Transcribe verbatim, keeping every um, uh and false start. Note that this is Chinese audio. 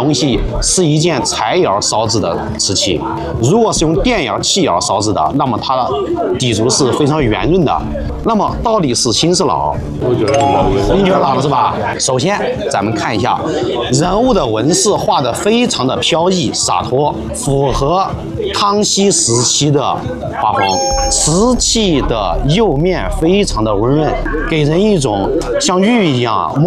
东西是一件柴窑烧制的瓷器，如果是用电窑、气窑烧制的，那么它的底足是非常圆润的。那么到底是新是老？ 我觉得是老的。 你觉得老了是吧？首先，咱们看一下人物的纹饰画得非常的飘逸洒脱，符合康熙时期的画风。瓷器的釉面非常的温润，给人一种像玉一样